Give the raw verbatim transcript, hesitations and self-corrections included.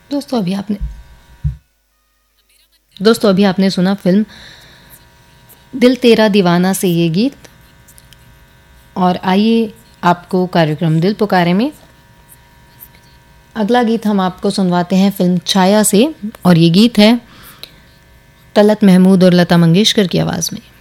दोस्तों अभी आपने दोस्तों अभी आपने सुना फिल्म दिल तेरा दीवाना से ये गीत। और आइए आपको कार्यक्रम दिल पुकारे में अगला गीत हम आपको सुनवाते हैं फिल्म छाया से, और ये गीत है तलत महमूद और लता मंगेशकर की आवाज़ में।